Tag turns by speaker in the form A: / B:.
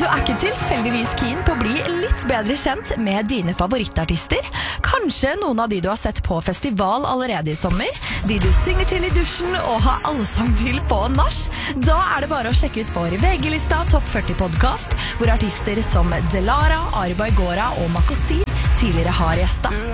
A: Du ikke tilfeldigvis keen på å bli litt bedre kjent med dine favorittartister? Kanskje noen av de du har sett på festival allerede i sommer? De du synger til i dusjen og har allsang til på nach? Da det bare å sjekke ut vår VG-lista Topp 40 podcast, hvor artister som Delara, Arba Igora og Makosi tidligere har gjestet.